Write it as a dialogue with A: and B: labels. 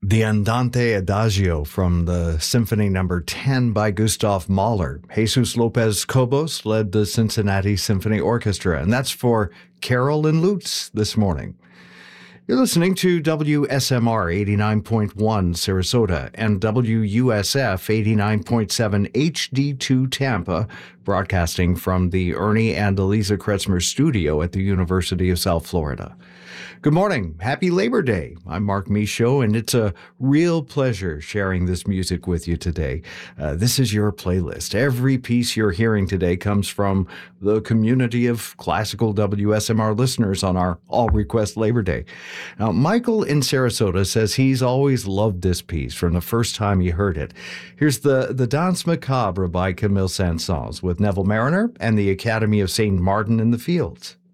A: The Andante Adagio from the Symphony Number 10 by Gustav Mahler. Jesus Lopez Cobos led the Cincinnati Symphony Orchestra, and that's for Carol and Lutz this morning. You're listening to WSMR 89.1 Sarasota and WUSF 89.7 HD2 Tampa, broadcasting from the Ernie and Eliza Kretzmer studio at the University of South Florida. Good morning. Happy Labor Day. I'm Mark Michaud, and it's a real pleasure sharing this music with you today. This is your playlist. Every piece you're hearing today comes from the community of classical WSMR listeners on our all-request Labor Day. Now, Michael in Sarasota says he's always loved this piece from the first time he heard it. Here's the Danse Macabre by Camille Saint-Saëns with Neville Marriner and the Academy of St. Martin in the Fields.